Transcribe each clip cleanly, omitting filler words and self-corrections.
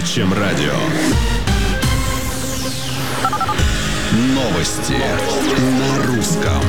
чем радио. Новости на русском.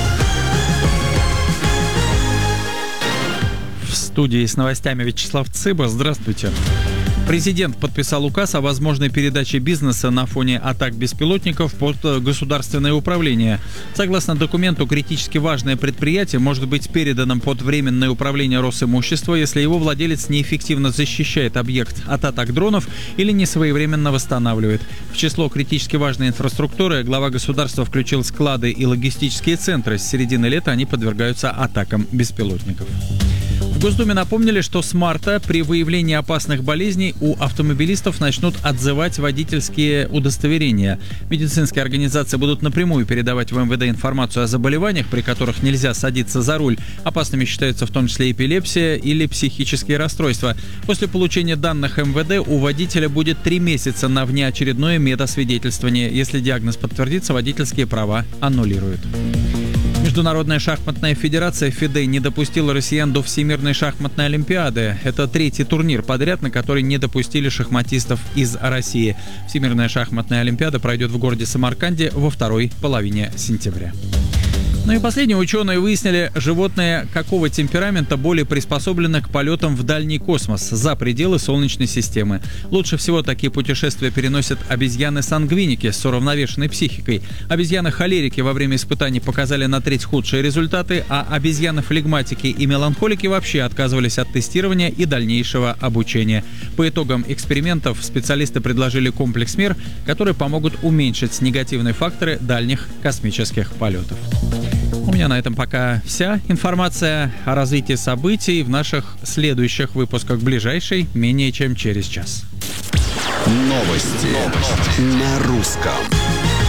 В студии с новостями Вячеслав Цыба. Здравствуйте. Президент подписал указ о возможной передаче бизнеса на фоне атак беспилотников под государственное управление. Согласно документу, критически важное предприятие может быть передано под временное управление Росимущества, если его владелец неэффективно защищает объект от атак дронов или несвоевременно восстанавливает. В число критически важной инфраструктуры глава государства включил склады и логистические центры. С середины лета они подвергаются атакам беспилотников. В Госдуме напомнили, что с марта при выявлении опасных болезней у автомобилистов начнут отзывать водительские удостоверения. Медицинские организации будут напрямую передавать в МВД информацию о заболеваниях, при которых нельзя садиться за руль. Опасными считаются в том числе эпилепсия или психические расстройства. После получения данных МВД у водителя будет 3 месяца на внеочередное медосвидетельствование. Если диагноз подтвердится, водительские права аннулируют. Международная шахматная федерация ФИДЕ не допустила россиян до Всемирной шахматной олимпиады. Это 3-й турнир подряд, на который не допустили шахматистов из России. Всемирная шахматная олимпиада пройдет в городе Самарканде во второй половине сентября. Ну и последние ученые выяснили, животные какого темперамента более приспособлены к полетам в дальний космос, за пределы Солнечной системы. Лучше всего такие путешествия переносят обезьяны-сангвиники с уравновешенной психикой. Обезьяны-холерики во время испытаний показали на треть худшие результаты, а обезьяны-флегматики и меланхолики вообще отказывались от тестирования и дальнейшего обучения. По итогам экспериментов специалисты предложили комплекс мер, которые помогут уменьшить негативные факторы дальних космических полетов. У меня на этом пока вся информация о развитии событий в наших следующих выпусках, ближайшей менее чем через час. Новости на русском.